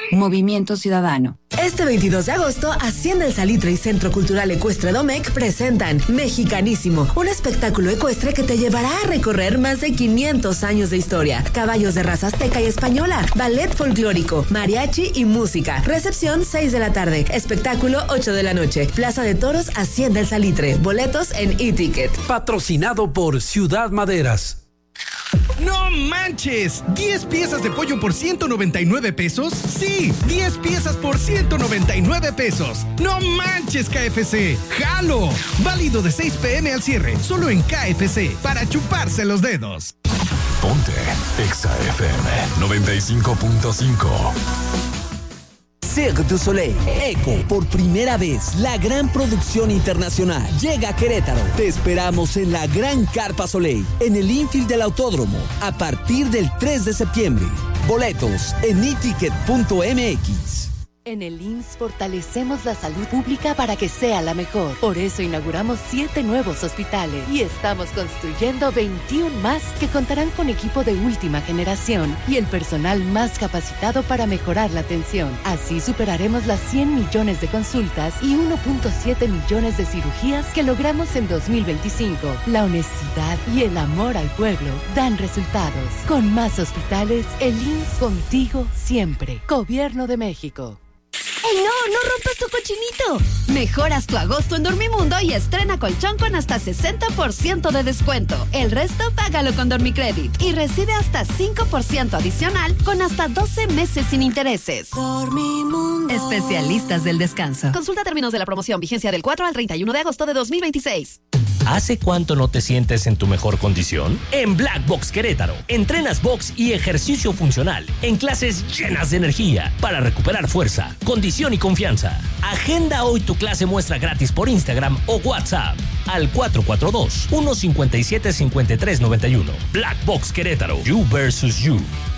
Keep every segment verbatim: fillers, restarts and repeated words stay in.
Movimiento Ciudadano. Este veintidós de agosto, Hacienda El Salitre y Centro Cultural Ecuestre Domecq presentan Mexicanísimo, un espectáculo ecuestre que te llevará a recorrer más de quinientos años de historia, caballos de raza azteca y española, ballet folclórico, mariachi y música. Recepción seis de la tarde, espectáculo ocho de la noche. Plaza de Toros, Hacienda El Salitre. Boletos en e-ticket. Patrocinado por Ciudad Maderas. ¡No manches! ¿diez piezas de pollo por ciento noventa y nueve pesos? ¡Sí! ¡diez piezas por ciento noventa y nueve pesos! ¡No manches, K F C! ¡Jalo! Válido de seis pm al cierre, solo en K F C, para chuparse los dedos. Ponte Exa F M noventa y cinco punto cinco. Cirque du Soleil, Eco, por primera vez, la gran producción internacional llega a Querétaro. Te esperamos en la Gran Carpa Soleil, en el infield del Autódromo, a partir del tres de septiembre. Boletos en e ticket punto m x. En el I M S S fortalecemos la salud pública para que sea la mejor. Por eso inauguramos siete nuevos hospitales y estamos construyendo veintiuno más que contarán con equipo de última generación y el personal más capacitado para mejorar la atención. Así superaremos las cien millones de consultas y uno punto siete millones de cirugías que logramos en dos mil veinticinco. La honestidad y el amor al pueblo dan resultados. Con más hospitales, el I M S S contigo siempre. Gobierno de México. ¡Ey, no! ¡No rompas tu cochinito! Mejoras tu agosto en Dormimundo y estrena colchón con hasta sesenta por ciento de descuento. El resto págalo con Dormicredit y recibe hasta cinco por ciento adicional con hasta doce meses sin intereses. Dormimundo. Especialistas del descanso. Consulta términos de la promoción. Vigencia del cuatro al treinta y uno de agosto de dos mil veintiséis. ¿Hace cuánto no te sientes en tu mejor condición? En Black Box Querétaro, entrenas box y ejercicio funcional en clases llenas de energía para recuperar fuerza, condición y confianza. Agenda hoy tu clase muestra gratis por Instagram o WhatsApp al cuatro cuatro dos, uno cinco siete, cinco tres nueve uno. Black Box Querétaro, you versus you.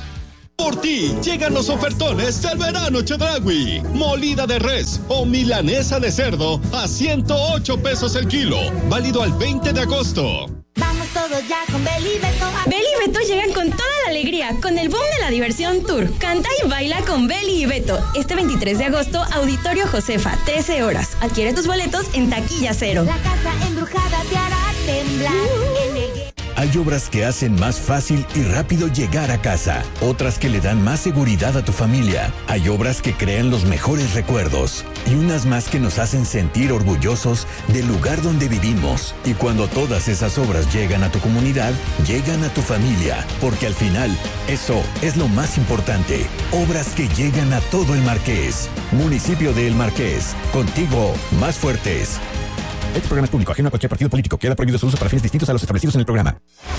Por ti llegan los ofertones del verano Chedraui. Molida de res o milanesa de cerdo a ciento ocho pesos el kilo. Válido al veinte de agosto. Vamos todos ya con Beli y Beto. Beli y Beto llegan con toda la alegría, con el boom de la diversión tour. Canta y baila con Beli y Beto. Este veintitrés de agosto, Auditorio Josefa, trece horas. Adquiere tus boletos en Taquilla Cero. La casa embrujada te hará temblar uh-huh. en el... Hay obras que hacen más fácil y rápido llegar a casa, otras que le dan más seguridad a tu familia. Hay obras que crean los mejores recuerdos y unas más que nos hacen sentir orgullosos del lugar donde vivimos. Y cuando todas esas obras llegan a tu comunidad, llegan a tu familia, porque al final, eso es lo más importante. Obras que llegan a todo el Marqués. Municipio de El Marqués, contigo más fuertes. Este programa es público, ajeno a cualquier partido político. Queda prohibido su uso para fines distintos a los establecidos en el programa.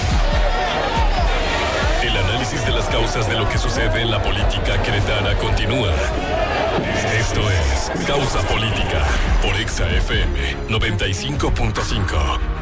El análisis de las causas de lo que sucede en la política queretana continúa. Esto es Causa Política por Exa F M noventa y cinco punto cinco.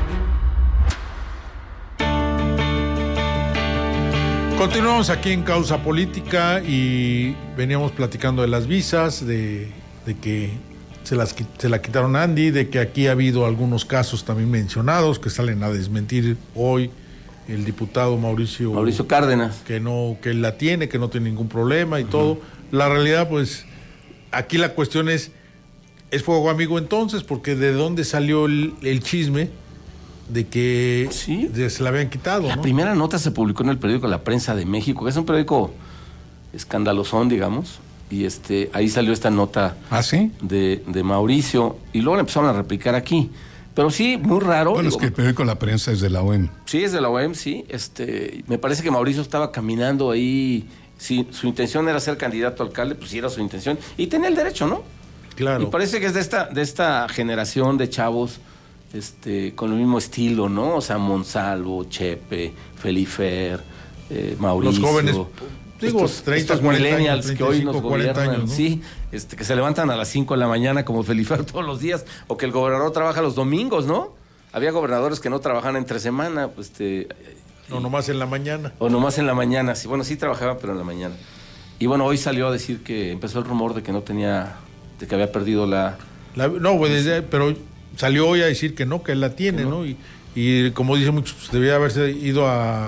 Continuamos aquí en Causa Política y veníamos platicando de las visas, de, de que Se, las, se la quitaron a Andy, de que aquí ha habido algunos casos también mencionados que salen a desmentir hoy el diputado Mauricio Mauricio Cárdenas, que no, que él la tiene, que no tiene ningún problema y uh-huh. todo. La realidad, pues, aquí la cuestión es, ¿es fuego amigo entonces? Porque ¿de dónde salió el, el chisme de que ¿Sí? de, se la habían quitado? La ¿no? primera nota se publicó en el periódico La Prensa de México, que es un periódico escandalosón, digamos. Y este, ahí salió esta nota ¿Ah, sí? de, de Mauricio, y luego la empezaron a replicar aquí. Pero sí, muy raro. Bueno, digo, es que el periódico La Prensa es de la O E M. Sí, es de la O E M, sí. Este, me parece que Mauricio estaba caminando ahí. Si su intención era ser candidato a alcalde, pues sí era su intención. Y tenía el derecho, ¿no? Claro. Y parece que es de esta, de esta generación de chavos este, con el mismo estilo, ¿no? O sea, Monsalvo, Chepe, Felifer, eh, Mauricio. Los jóvenes... Digo, estos, treinta, estos cuarenta millennials años, que hoy nos cuarenta gobiernan, años, ¿no? sí, este, que se levantan a las cinco de la mañana como Felifer todos los días, o que el gobernador trabaja los domingos, ¿no? Había gobernadores que no trabajan entre semana, pues este... No, nomás en la mañana. O nomás en la mañana, sí, bueno, sí trabajaba, pero en la mañana. Y bueno, hoy salió a decir que empezó el rumor de que no tenía, de que había perdido la... la no, pues, pero salió hoy a decir que no, que él la tiene, ¿no? ¿no? Y, y como dice muchos, pues, debía haberse ido a...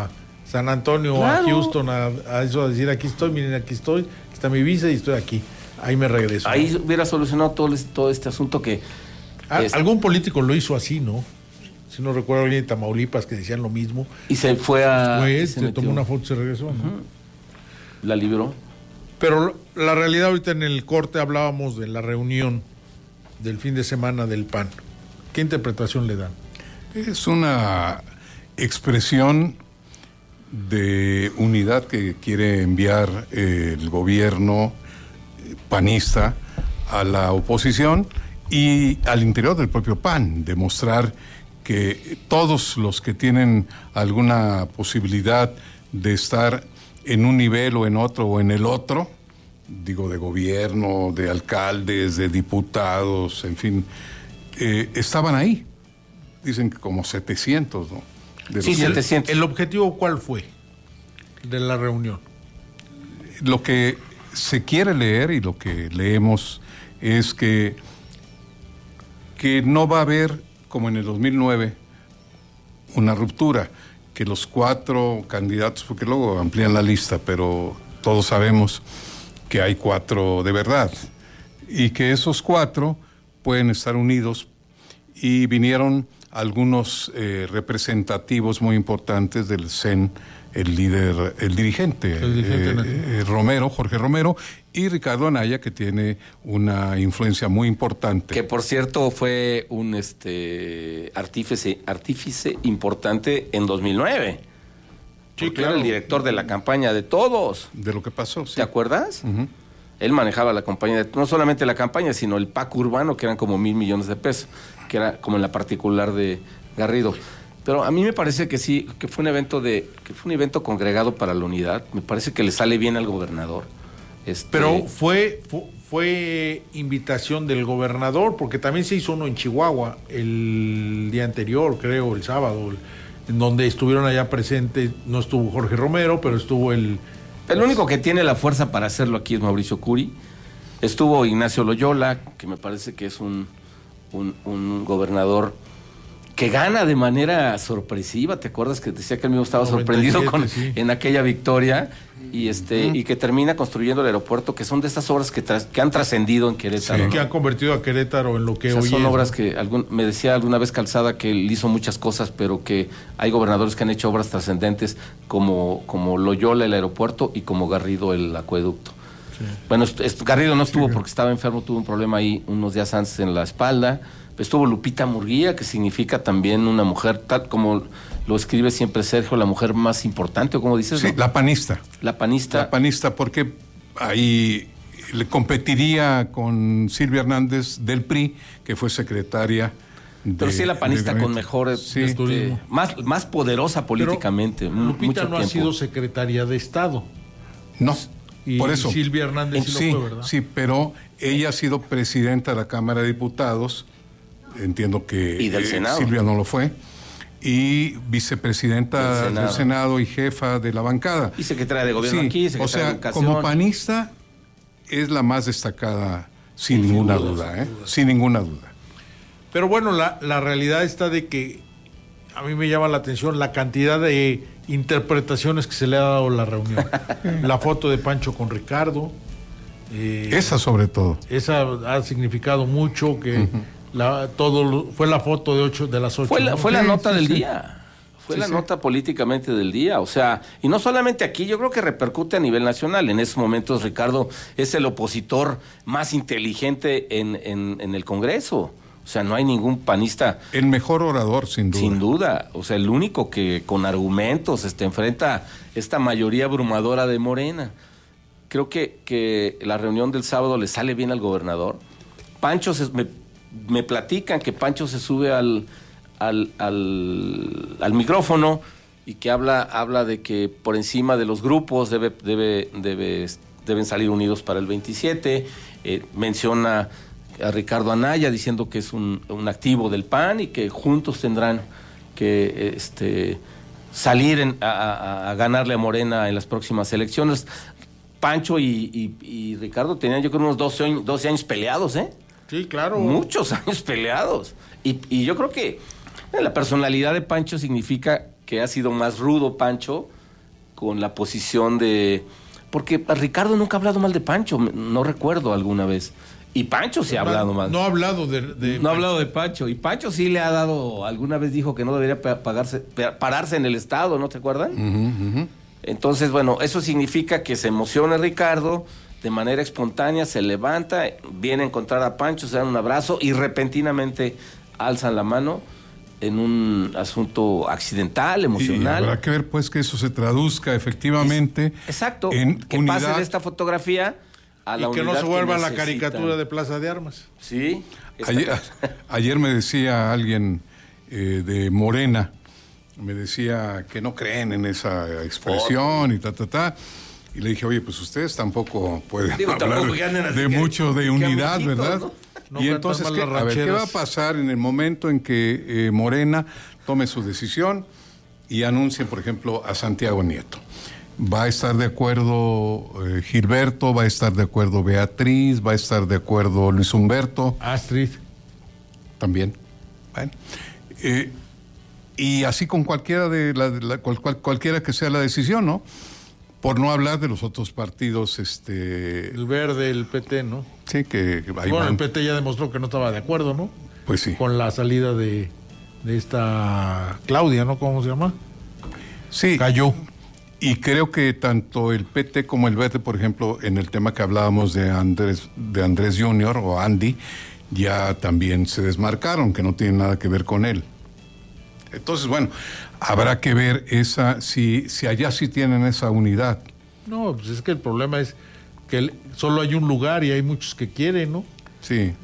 San Antonio, claro. a Houston, a, a eso a decir, aquí estoy, miren, aquí estoy, aquí está mi visa y estoy aquí. Ahí me regreso. Ahí ¿no? hubiera solucionado todo, todo este asunto que... A, es... Algún político lo hizo así, ¿no? Si no recuerdo alguien de Tamaulipas que decían lo mismo. Y se fue a... Fue, se, se tomó una foto y se regresó, ¿no? Uh-huh. La libró. Pero la realidad, ahorita en el corte hablábamos de la reunión del fin de semana del P A N. ¿Qué interpretación le dan? Es una expresión de unidad que quiere enviar eh, el gobierno panista a la oposición y al interior del propio P A N, demostrar que todos los que tienen alguna posibilidad de estar en un nivel o en otro o en el otro, digo de gobierno, de alcaldes, de diputados, en fin, eh, estaban ahí. Dicen que como setecientos, ¿no? De sí, setecientos. ¿El, ¿El objetivo cuál fue de la reunión? Lo que se quiere leer y lo que leemos es que, que no va a haber, como en el dos mil nueve, una ruptura, que los cuatro candidatos, porque luego amplían la lista, pero todos sabemos que hay cuatro de verdad, y que esos cuatro pueden estar unidos, y vinieron algunos eh, representativos muy importantes del C E N, el líder, el dirigente, el dirigente eh, eh, Romero, Jorge Romero, y Ricardo Anaya, que tiene una influencia muy importante. Que por cierto fue un este artífice, artífice importante en dos mil nueve. Sí, claro. Era el director de la campaña de todos. De lo que pasó, sí. ¿Te acuerdas? Uh-huh. Él manejaba la campaña, de, no solamente la campaña, sino el PAC urbano, que eran como mil millones de pesos, que era como en la particular de Garrido. Pero a mí me parece que sí, que fue un evento de, que fue un evento congregado para la unidad. Me parece que le sale bien al gobernador. Este... Pero fue, fue fue invitación del gobernador, porque también se hizo uno en Chihuahua el día anterior, creo, el sábado, en donde estuvieron allá presentes. No estuvo Jorge Romero, pero estuvo el... El único que tiene la fuerza para hacerlo aquí es Mauricio Curi. Estuvo Ignacio Loyola, que me parece que es un, un, un gobernador que gana de manera sorpresiva. ¿Te acuerdas que decía que él mismo estaba noventa y siete, sorprendido con, sí. en aquella victoria? Y este uh-huh. y que termina construyendo el aeropuerto, que son de estas obras que, tras, que han trascendido en Querétaro. Sí, ¿no? Que han convertido a Querétaro en lo que o sea, hoy son es. Son obras que, algún, me decía alguna vez Calzada que él hizo muchas cosas, pero que hay gobernadores que han hecho obras trascendentes como, como Loyola el aeropuerto y como Garrido el acueducto. Sí. Bueno, est- est- Garrido no estuvo sí, porque estaba enfermo, tuvo un problema ahí unos días antes en la espalda. Estuvo Lupita Murguía, que significa también una mujer, tal como lo escribe siempre Sergio, la mujer más importante, o como dices. Sí, ¿no? la panista. La panista. La panista, porque ahí le competiría con Silvia Hernández del P R I, que fue secretaria de... Pero sí la panista con mejores, sí. este, más, más poderosa políticamente. Pero Lupita mucho no tiempo. Ha sido secretaria de Estado. No, y por eso. Silvia Hernández sí, sí lo fue, ¿verdad? Sí, pero ella ha sido presidenta de la Cámara de Diputados. Entiendo que y del eh, Senado. Silvia no lo fue, y vicepresidenta del Senado. del Senado y jefa de la bancada. Y secretaria de gobierno sí, aquí, secretaria o sea, de educación. Como panista es la más destacada, sin, sin ninguna duda, duda, ¿eh? duda, sin ninguna duda. Pero bueno, la, la realidad está de que a mí me llama la atención la cantidad de interpretaciones que se le ha dado a la reunión. La foto de Pancho con Ricardo. Eh, esa sobre todo. Esa ha significado mucho que... Uh-huh. La, todo fue la foto de ocho de las ocho. Fue la, ¿no? fue la sí, nota sí, del sí. día. Fue sí, la sí. nota políticamente del día. O sea, y no solamente aquí, yo creo que repercute a nivel nacional. En esos momentos, Ricardo es el opositor más inteligente en, en, en el Congreso. O sea, no hay ningún panista. El mejor orador, sin duda. Sin duda. O sea, el único que con argumentos este, enfrenta esta mayoría abrumadora de Morena. Creo que, que la reunión del sábado le sale bien al gobernador. Pancho se, me, me platican que Pancho se sube al, al, al, al micrófono y que habla, habla de que por encima de los grupos debe, debe, debe, deben salir unidos para el veintisiete. Eh, menciona a Ricardo Anaya diciendo que es un, un activo del P A N y que juntos tendrán que este, salir en, a, a, a ganarle a Morena en las próximas elecciones. Pancho y, y, y Ricardo tenían yo creo unos doce años, doce años peleados, ¿eh? Sí, claro. Muchos años peleados. Y, y yo creo que la personalidad de Pancho significa que ha sido más rudo Pancho con la posición de... Porque Ricardo nunca ha hablado mal de Pancho, no recuerdo alguna vez. Y Pancho sí ha hablado mal. No ha hablado de, de No ha hablado de Pancho. Y Pancho sí le ha dado, alguna vez dijo que no debería pagarse, pararse en el Estado, ¿no te acuerdan? Uh-huh, uh-huh. Entonces, bueno, eso significa que se emociona Ricardo, de manera espontánea se levanta, viene a encontrar a Pancho, se dan un abrazo y repentinamente alzan la mano en un asunto accidental, emocional. Y habrá que ver pues que eso se traduzca efectivamente. Es, exacto, en que unidad. Pase de esta fotografía a la y que unidad no se vuelva que la necesitan. caricatura de Plaza de Armas. Sí. Ayer, ayer me decía alguien eh, de Morena, me decía que no creen en esa expresión oh. y ta, ta, ta. Y le dije, oye, pues ustedes tampoco pueden Digo, hablar tampoco de mucho de unidad, ¿verdad? ¿no? No y entonces, ¿qué, a ver, ¿qué va a pasar en el momento en que eh, Morena tome su decisión y anuncie, por ejemplo, a Santiago Nieto? ¿Va a estar de acuerdo eh, Gilberto? ¿Va a estar de acuerdo Beatriz? ¿Va a estar de acuerdo Luis Humberto? Astrid. También. Bueno. Eh, y así con cualquiera de la, de la cual, cual, cualquiera que sea la decisión, ¿no? Por no hablar de los otros partidos, este... El Verde, el P T, ¿no? Sí, que... Ahí bueno, van. el P T ya demostró que no estaba de acuerdo, ¿no? Pues sí. Con la salida de, de esta Claudia, ¿no? ¿Cómo se llama? Sí. Cayó. Y creo que tanto el P T como el Verde, por ejemplo, en el tema que hablábamos de Andrés, de Andrés junior o Andy, ya también se desmarcaron, que no tienen nada que ver con él. Entonces, bueno, habrá que ver esa, si, si allá sí tienen esa unidad. No, pues es que el problema es que el, solo hay un lugar y hay muchos que quieren, ¿no? Sí.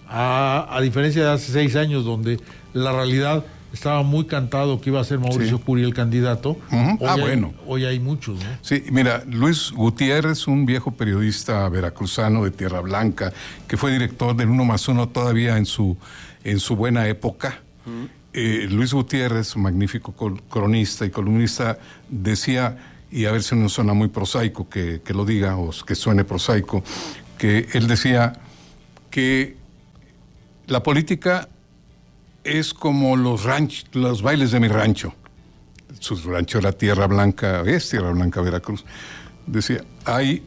A, a diferencia de hace seis años, donde la realidad estaba muy cantado que iba a ser Mauricio sí. Curi el candidato. Uh-huh. Hoy Ah, hay, bueno. Hoy hay muchos, ¿no? Sí, mira, Luis Gutiérrez, un viejo periodista veracruzano de Tierra Blanca, que fue director del Uno más Uno todavía en su, en su buena época. Uh-huh. Eh, Luis Gutiérrez, magnífico col- cronista y columnista, decía, y a ver si no suena muy prosaico que, que lo diga, o que suene prosaico, que él decía que la política es como los, ranch, los bailes de mi rancho. Su rancho era Tierra Blanca, es Tierra Blanca, Veracruz. Decía, hay,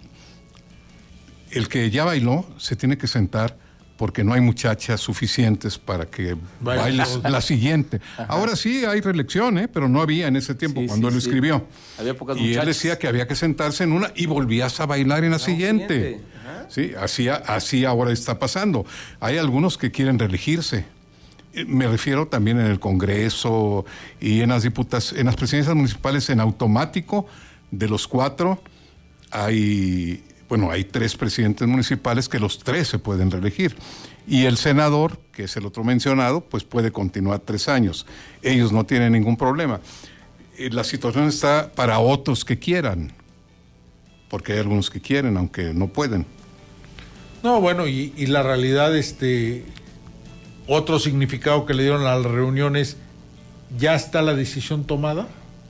el que ya bailó se tiene que sentar porque no hay muchachas suficientes para que bailes la siguiente. Ajá. Ahora sí hay reelección, ¿eh? Pero no había en ese tiempo sí, cuando sí, él sí. escribió. Había pocas y muchachas. Él decía que había que sentarse en una y volvías a bailar en la no, siguiente. Sí, así, así ahora está pasando. Hay algunos que quieren reelegirse. Me refiero también en el Congreso y en las diputas, en las presidencias municipales en automático, de los cuatro, hay... Bueno, hay tres presidentes municipales que los tres se pueden reelegir. Y el senador, que es el otro mencionado, pues puede continuar tres años. Ellos no tienen ningún problema. La situación está para otros que quieran, porque hay algunos que quieren, aunque no pueden. No, bueno, y, y la realidad, este, otro significado que le dieron a las reuniones, ¿ya está la decisión tomada?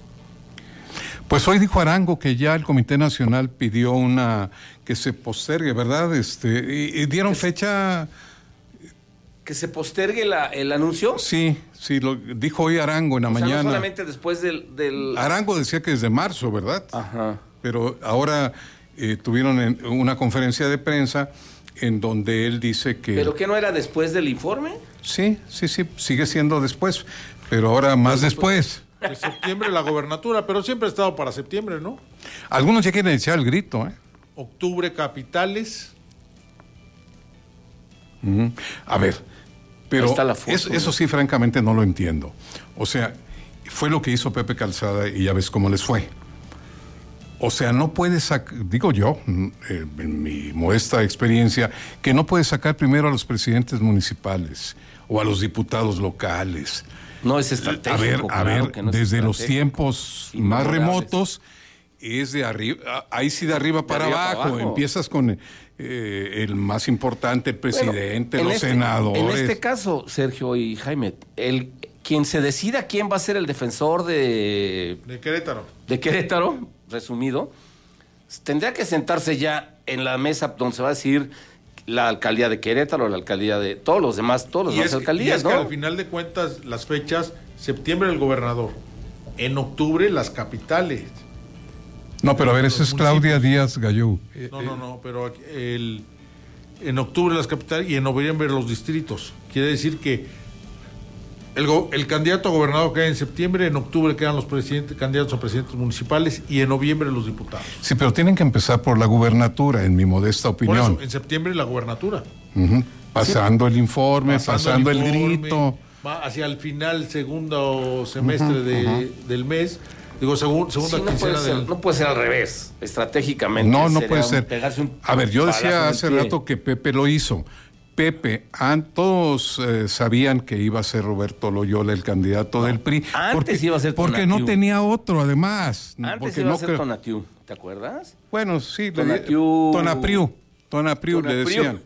Pues hoy dijo Arango que ya el Comité Nacional pidió una que se postergue, ¿verdad? Este, y, y dieron fecha. ¿Que se postergue la, el anuncio? Sí, sí, lo dijo hoy Arango en la o mañana. Sea, no solamente después del, del... Arango decía que desde marzo, ¿verdad? Ajá. Pero ahora eh, tuvieron en, una conferencia de prensa en donde él dice que... ¿Pero qué no era después del informe? Sí, sí, sí, sigue siendo después, pero ahora más después. De septiembre la gobernatura, pero siempre ha estado para septiembre, ¿no? Algunos ya quieren echar el grito, ¿eh? Octubre, capitales. Uh-huh. A ver, pero está la foto, eso, ¿no? eso sí, francamente, no lo entiendo. O sea, fue lo que hizo Pepe Calzada y ya ves cómo les fue. O sea, no puedes sacar, digo yo, eh, en mi modesta experiencia, que no puedes sacar primero a los presidentes municipales o a los diputados locales. No es estratégico. A ver, a claro, ver, que no es desde los tiempos más remotos, es de arriba, ahí sí de arriba para, de arriba abajo. para abajo. Empiezas con eh, el más importante, el presidente, bueno, los este, senadores. En este caso, Sergio y Jaime, el quien se decida quién va a ser el defensor de... De Querétaro. De Querétaro, resumido, tendría que sentarse ya en la mesa donde se va a decir la alcaldía de Querétaro, la alcaldía de todos los demás, todos los demás alcaldías, y es ¿no? que al final de cuentas, las fechas, septiembre el gobernador, en octubre las capitales. No, pero a ver, esa es Claudia Díaz Gallú. No, no, no, pero el, en octubre las capitales y en noviembre los distritos. Quiere decir que el, el candidato a gobernador queda en septiembre, en octubre quedan los presidentes, candidatos a presidentes municipales y en noviembre los diputados. Sí, pero tienen que empezar por la gubernatura, en mi modesta opinión. Por eso, en septiembre la gubernatura. Uh-huh. Pasando el informe, pasando, pasando el, el informe, grito. Hacia el final, segundo semestre uh-huh, de, uh-huh. del mes. Digo, segun, segunda sí, no quincena puede ser, del... no puede ser al revés, estratégicamente. No, no puede ser. Un, a ver, yo decía hace rato que Pepe lo hizo. Pepe, an, todos eh, sabían que iba a ser Roberto Loyola el candidato no, del P R I. Antes porque, iba a ser Tonatiu. Porque no tenía otro, además. Antes porque iba no a ser creo... Tonatiu, ¿te acuerdas? Bueno, sí. Tonatiu. Tonapriu. Tonapriu le decían.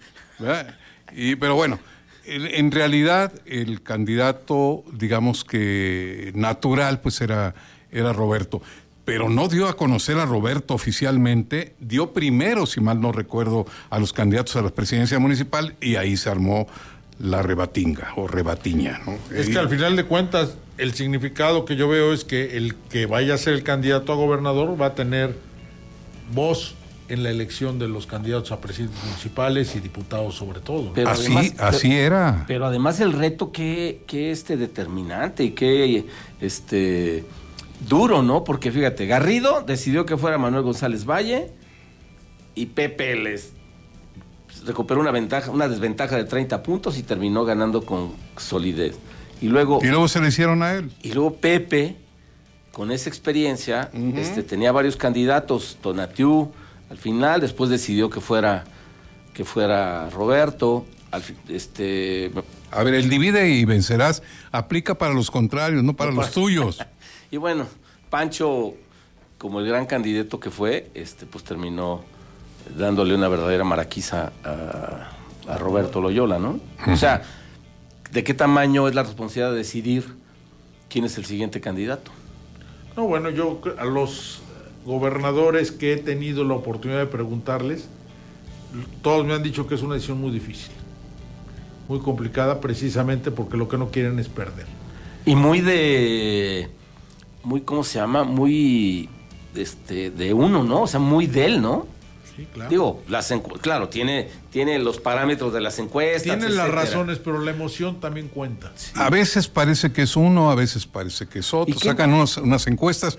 Y, pero bueno, el, en realidad el candidato, digamos que natural, pues era, era Roberto. Pero no dio a conocer a Roberto oficialmente, dio primero, si mal no recuerdo, a los candidatos a la presidencia municipal y ahí se armó la rebatinga o rebatiña, ¿no? Es que al final de cuentas el significado que yo veo es que el que vaya a ser el candidato a gobernador va a tener voz en la elección de los candidatos a presidentes municipales y diputados sobre todo, ¿no? Pero así, además, así pero, era. Pero además el reto que, que este determinante y que este duro, ¿no? Porque fíjate, Garrido decidió que fuera Manuel González Valle y Pepe les recuperó una ventaja, una desventaja de treinta puntos y terminó ganando con solidez. Y luego y luego se le hicieron a él. Y luego Pepe, con esa experiencia, uh-huh. este tenía varios candidatos, Tonatiu, al final, después decidió que fuera que fuera Roberto, al, este a ver, el divide y vencerás aplica para los contrarios, no para no los para... tuyos. Y bueno, Pancho, como el gran candidato que fue, este pues terminó dándole una verdadera maraquiza a, a Roberto Loyola, ¿no? Uh-huh. O sea, ¿de qué tamaño es la responsabilidad de decidir quién es el siguiente candidato? No, bueno, yo a los gobernadores que he tenido la oportunidad de preguntarles, todos me han dicho que es una decisión muy difícil, muy complicada, precisamente porque lo que no quieren es perder. Y muy de... muy, ¿cómo se llama? Muy, este, de uno, ¿no? O sea, muy de él, ¿no? Sí, claro. Digo, las encu- claro, tiene, tiene los parámetros de las encuestas. Tiene las razones, pero la emoción también cuenta. Sí. A veces parece que es uno, a veces parece que es otro. Sacan unos, unas encuestas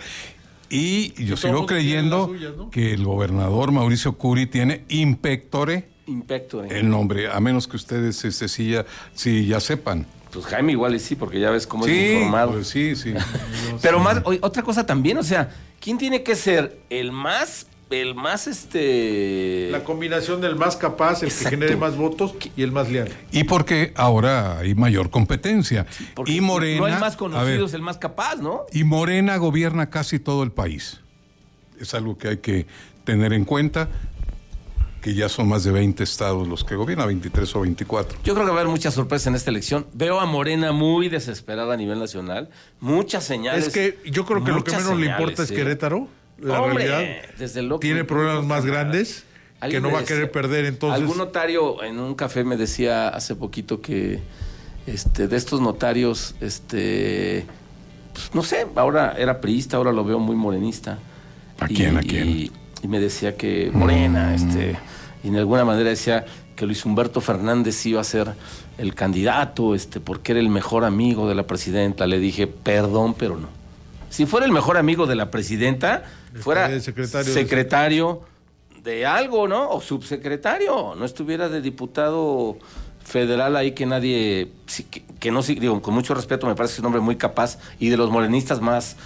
y yo y sigo creyendo suyas, ¿no? que el gobernador Mauricio Curi tiene impectore, impectore el nombre, a menos que ustedes este, sí, ya, sí ya sepan. Pues Jaime igual y sí, porque ya ves cómo sí, es informado. Pues sí, sí. Pero más, otra cosa también, o sea, ¿quién tiene que ser el más, el más este... La combinación del más capaz, el Exacto. que genere más votos y el más leal. Y porque ahora hay mayor competencia. Sí, porque y Morena... no hay más conocidos, el más capaz, ¿no? Y Morena gobierna casi todo el país. Es algo que hay que tener en cuenta, que ya son más de veinte estados los que gobiernan, veintitrés o veinticuatro. Yo creo que va a haber mucha sorpresa en esta elección. Veo a Morena muy desesperada a nivel nacional, muchas señales. Es que yo creo que lo que menos señales, le importa es Querétaro, la Hombre, realidad. Desde luego, tiene problemas más grandes que no va a querer perder, entonces. Algún notario en un café me decía hace poquito que este de estos notarios, este pues, no sé, ahora era priista, ahora lo veo muy morenista. ¿A y, quién? ¿A quién? Y, y me decía que Morena, mm. este, y en alguna manera decía que Luis Humberto Fernández iba a ser el candidato, este, porque era el mejor amigo de la presidenta. Le dije, perdón, pero no. Si fuera el mejor amigo de la presidenta, fuera secretario, secretario de... de algo, ¿no? O subsecretario, no estuviera de diputado federal ahí que nadie, que, que no, digo, con mucho respeto, me parece que es un hombre muy capaz y de los morenistas más,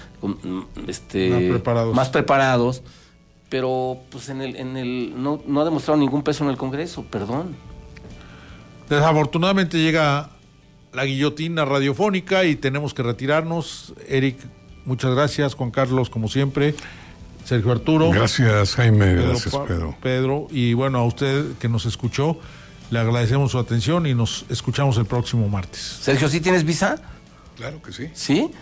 este, más preparados. Más preparados, pero pues en el, en el, no, no ha demostrado ningún peso en el Congreso, perdón. Desafortunadamente llega la guillotina radiofónica y tenemos que retirarnos. Eric, muchas gracias. Juan Carlos, como siempre. Sergio Arturo. Gracias, Jaime. Pedro, gracias, Pedro. Pedro. Y bueno, a usted que nos escuchó, le agradecemos su atención y nos escuchamos el próximo martes. Sergio, ¿sí tienes visa? Claro que sí. ¿Sí?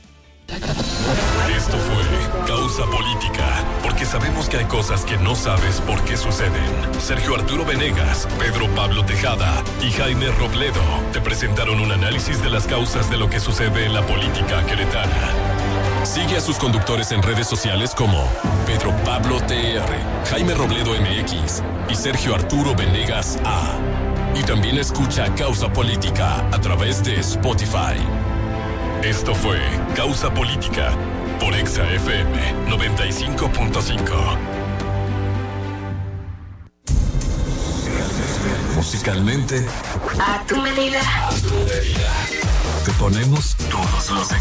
Esto fue Causa Política, porque sabemos que hay cosas que no sabes por qué suceden. Sergio Arturo Venegas, Pedro Pablo Tejada y Jaime Robledo te presentaron un análisis de las causas de lo que sucede en la política queretana. Sigue a sus conductores en redes sociales como Pedro Pablo T R, Jaime Robledo M X y Sergio Arturo Venegas A. Y también escucha Causa Política a través de Spotify. Esto fue Causa Política por Exa F M noventa y cinco punto cinco. Musicalmente, A tu medida. a tu medida. Te ponemos todos los éxitos.